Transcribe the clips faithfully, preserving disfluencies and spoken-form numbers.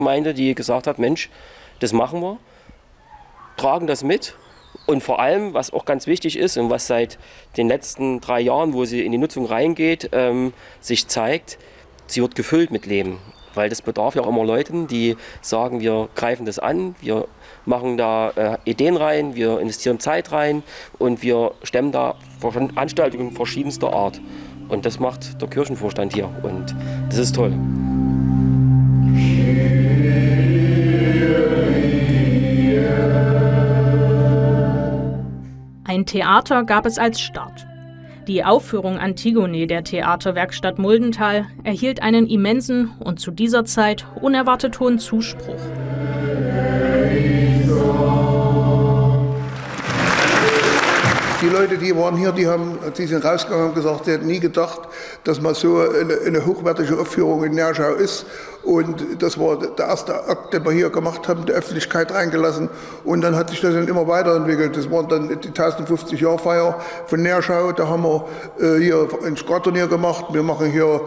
Gemeinde, die gesagt hat, Mensch, das machen wir, tragen das mit. Und vor allem, was auch ganz wichtig ist und was seit den letzten drei Jahren, wo sie in die Nutzung reingeht, ähm, sich zeigt, sie wird gefüllt mit Leben. Weil das bedarf ja auch immer Leuten, die sagen, wir greifen das an, wir machen da äh, Ideen rein, wir investieren Zeit rein und wir stemmen da Veranstaltungen verschiedenster Art. Und das macht der Kirchenvorstand hier und das ist toll. Ein Theater gab es als Start. Die Aufführung Antigone der Theaterwerkstatt Muldental erhielt einen immensen und zu dieser Zeit unerwartet hohen Zuspruch. Die Leute, die waren hier, die, haben, die sind rausgegangen und gesagt, sie hätten nie gedacht, dass mal so eine, eine hochwertige Aufführung in Nerschau ist. Und das war der erste Akt, den wir hier gemacht haben, die Öffentlichkeit reingelassen. Und dann hat sich das dann immer weiterentwickelt. Das waren dann die tausendfünfzig-Jahr-Feier von Nerschau. Da haben wir äh, hier ein Skatturnier gemacht. Wir machen hier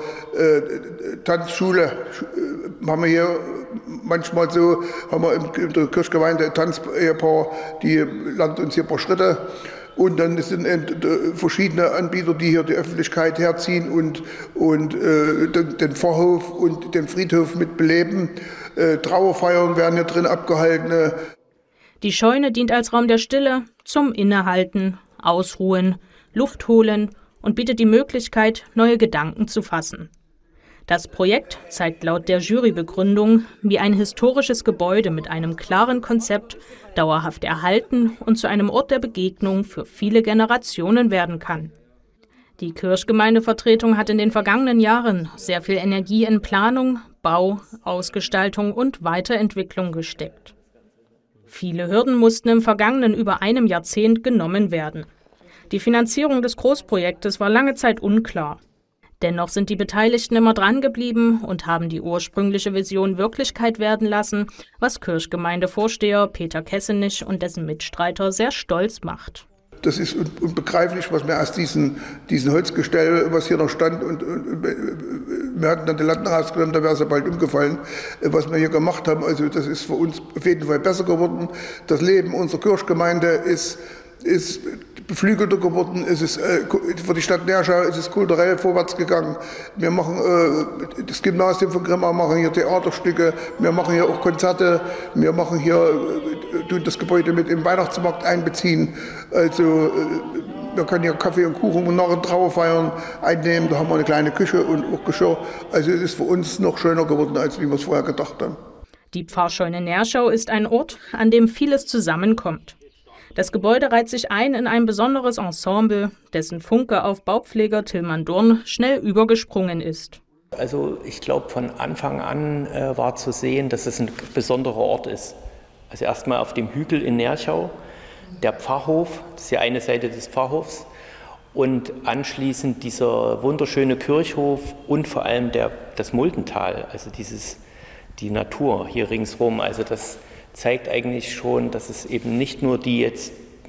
äh, Tanzschule. Äh, haben wir hier manchmal so, haben wir in der Kirchgemeinde ein Tanzehepaar, die lernt uns hier ein paar Schritte. Und dann sind verschiedene Anbieter, die hier die Öffentlichkeit herziehen und, und äh, den, den Pfarrhof und den Friedhof mit beleben. Äh, Trauerfeiern werden hier drin abgehalten. Die Scheune dient als Raum der Stille zum Innehalten, Ausruhen, Luft holen und bietet die Möglichkeit, neue Gedanken zu fassen. Das Projekt zeigt laut der Jurybegründung, wie ein historisches Gebäude mit einem klaren Konzept dauerhaft erhalten und zu einem Ort der Begegnung für viele Generationen werden kann. Die Kirchgemeindevertretung hat in den vergangenen Jahren sehr viel Energie in Planung, Bau, Ausgestaltung und Weiterentwicklung gesteckt. Viele Hürden mussten im vergangenen über einem Jahrzehnt genommen werden. Die Finanzierung des Großprojektes war lange Zeit unklar. Dennoch sind die Beteiligten immer dran geblieben und haben die ursprüngliche Vision Wirklichkeit werden lassen, was Kirchgemeindevorsteher Peter Kessenich und dessen Mitstreiter sehr stolz macht. Das ist unbegreiflich, was wir aus diesen, diesen Holzgestell, was hier noch stand, und, und, und wir hatten dann die Latten rausgenommen, da wäre es ja bald umgefallen, was wir hier gemacht haben. Also das ist für uns auf jeden Fall besser geworden. Das Leben unserer Kirchgemeinde ist, ist beflügelter geworden. Es ist, äh, für die Stadt Nerschau ist es kulturell vorwärts gegangen. Wir machen äh, das Gymnasium von Grimma, machen hier Theaterstücke, wir machen hier auch Konzerte, wir machen hier, äh, tun das Gebäude mit im Weihnachtsmarkt einbeziehen. Also äh, wir können hier Kaffee und Kuchen und nachher Trauerfeiern einnehmen. Da haben wir eine kleine Küche und auch Geschirr. Also es ist für uns noch schöner geworden, als wie wir es vorher gedacht haben. Die Pfarrscheune Nerschau ist ein Ort, an dem vieles zusammenkommt. Das Gebäude reiht sich ein in ein besonderes Ensemble, dessen Funke auf Baupfleger Tillmann Durn schnell übergesprungen ist. Also ich glaube, von Anfang an äh, war zu sehen, dass es ein besonderer Ort ist. Also erstmal auf dem Hügel in Nerschau, der Pfarrhof, das ist die eine Seite des Pfarrhofs, und anschließend dieser wunderschöne Kirchhof und vor allem der, das Muldental, also dieses, die Natur hier ringsherum. Also das zeigt eigentlich schon, dass es eben nicht nur die jetzt,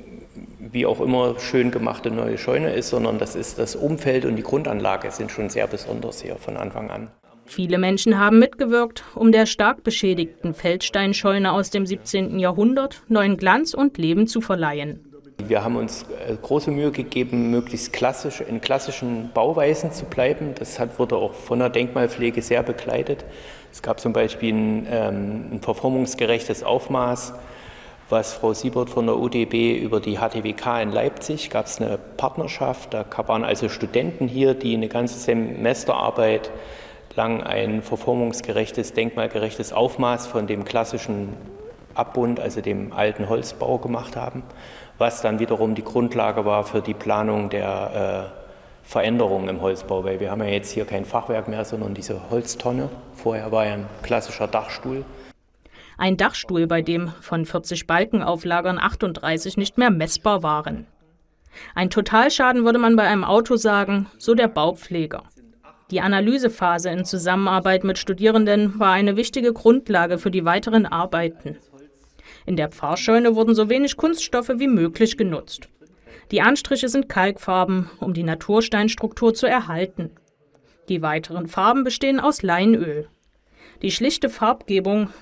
wie auch immer, schön gemachte neue Scheune ist, sondern das ist das Umfeld und die Grundanlage sind schon sehr besonders hier von Anfang an. Viele Menschen haben mitgewirkt, um der stark beschädigten Feldsteinscheune aus dem siebzehnten Jahrhundert neuen Glanz und Leben zu verleihen. Wir haben uns große Mühe gegeben, möglichst klassisch, in klassischen Bauweisen zu bleiben. Das hat, wurde auch von der Denkmalpflege sehr begleitet. Es gab zum Beispiel ein, ähm, ein verformungsgerechtes Aufmaß, was Frau Siebert von der U D B über die H T W K in Leipzig, gab es eine Partnerschaft. Da waren also Studenten hier, die eine ganze Semesterarbeit lang ein verformungsgerechtes, denkmalgerechtes Aufmaß von dem klassischen Abbund, also dem alten Holzbau, gemacht haben, was dann wiederum die Grundlage war für die Planung der äh, Veränderungen im Holzbau, weil wir haben ja jetzt hier kein Fachwerk mehr, sondern diese Holztonne. Vorher war ja ein klassischer Dachstuhl. Ein Dachstuhl, bei dem von vierzig Balkenauflagern achtunddreißig nicht mehr messbar waren. Ein Totalschaden würde man bei einem Auto sagen, so der Baupfleger. Die Analysephase in Zusammenarbeit mit Studierenden war eine wichtige Grundlage für die weiteren Arbeiten. In der Pfarrscheune wurden so wenig Kunststoffe wie möglich genutzt. Die Anstriche sind Kalkfarben, um die Natursteinstruktur zu erhalten. Die weiteren Farben bestehen aus Leinöl. Die schlichte Farbgebung